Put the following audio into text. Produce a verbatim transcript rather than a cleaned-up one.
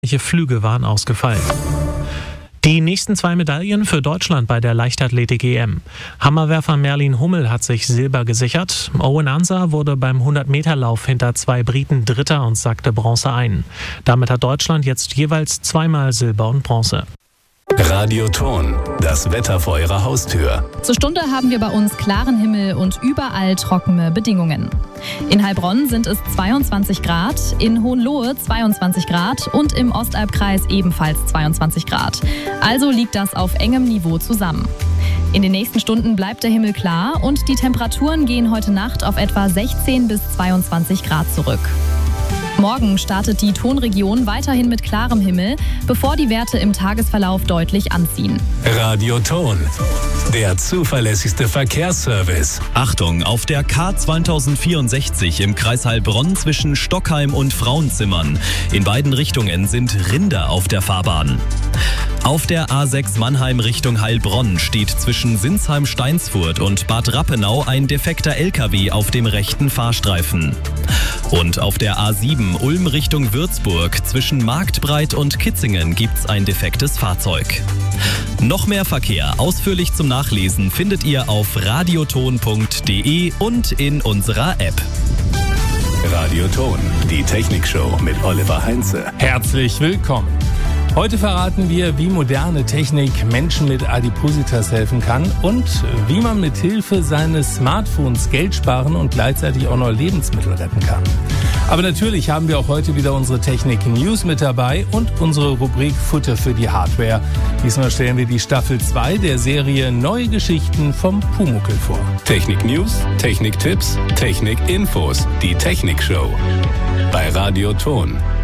Flüge waren ausgefallen. Die nächsten zwei Medaillen für Deutschland bei der Leichtathletik-E M. Hammerwerfer Merlin Hummel hat sich Silber gesichert. Owen Ansah wurde beim hundert-Meter-Lauf hinter zwei Briten Dritter und sackte Bronze ein. Damit hat Deutschland jetzt jeweils zweimal Silber und Bronze. Radio Ton, das Wetter vor Ihrer Haustür. Zur Stunde haben wir bei uns klaren Himmel und überall trockene Bedingungen. In Heilbronn sind es zweiundzwanzig Grad, in Hohenlohe zweiundzwanzig Grad und im Ostalbkreis ebenfalls zweiundzwanzig Grad. Also liegt das auf engem Niveau zusammen. In den nächsten Stunden bleibt der Himmel klar und die Temperaturen gehen heute Nacht auf etwa sechzehn bis zweiundzwanzig Grad zurück. Morgen startet die Tonregion weiterhin mit klarem Himmel, bevor die Werte im Tagesverlauf deutlich anziehen. Radio Ton, der zuverlässigste Verkehrsservice. Achtung, auf der K zweitausendvierundsechzig im Kreis Heilbronn zwischen Stockheim und Frauenzimmern. In beiden Richtungen sind Rinder auf der Fahrbahn. Auf der A sechs Mannheim Richtung Heilbronn steht zwischen Sinsheim-Steinsfurt und Bad Rappenau ein defekter L K W auf dem rechten Fahrstreifen. Und auf der A sieben Ulm Richtung Würzburg zwischen Marktbreit und Kitzingen gibt's ein defektes Fahrzeug. Noch mehr Verkehr ausführlich zum Nachlesen findet ihr auf radioton punkt de und in unserer App. Radio Ton, die Technikshow mit Oliver Heinze. Herzlich willkommen. Heute verraten wir, wie moderne Technik Menschen mit Adipositas helfen kann und wie man mit Hilfe seines Smartphones Geld sparen und gleichzeitig auch noch Lebensmittel retten kann. Aber natürlich haben wir auch heute wieder unsere Technik-News mit dabei und unsere Rubrik Futter für die Hardware. Diesmal stellen wir die Staffel zwei der Serie Neue Geschichten vom Pumuckl vor. Technik-News, Technik-Tipps, Technik-Infos, die Technikshow bei Radio Ton.